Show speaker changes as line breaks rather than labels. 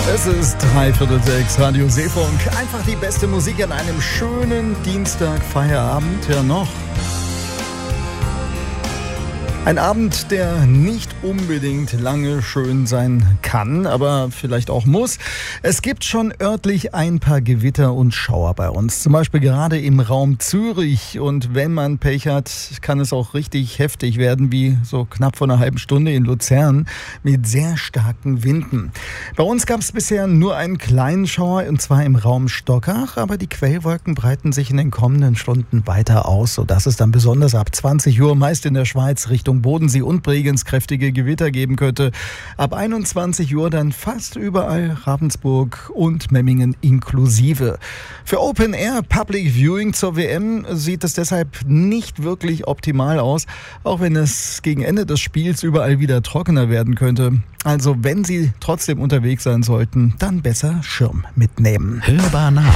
Es ist 5:45, Radio Seefunk. Einfach die beste Musik an einem schönen Dienstag, Feierabend. Ja noch. Ein Abend, der nicht unbedingt lange schön sein kann, aber vielleicht auch muss. Es gibt schon örtlich ein paar Gewitter und Schauer bei uns. Zum Beispiel gerade im Raum Zürich. Und wenn man Pech hat, kann es auch richtig heftig werden, wie so knapp vor einer halben Stunde in Luzern mit sehr starken Winden. Bei uns gab es bisher nur einen kleinen Schauer, und zwar im Raum Stockach. Aber die Quellwolken breiten sich in den kommenden Stunden weiter aus, sodass es dann besonders ab 20 Uhr meist in der Schweiz Richtung Bodensee und Bregenz kräftige Gewitter geben könnte. Ab 21 Uhr dann fast überall Ravensburg und Memmingen inklusive. Für Open Air Public Viewing zur WM sieht es deshalb nicht wirklich optimal aus, auch wenn es gegen Ende des Spiels überall wieder trockener werden könnte. Also wenn Sie trotzdem unterwegs sein sollten, dann besser Schirm mitnehmen.
Hörbar nah.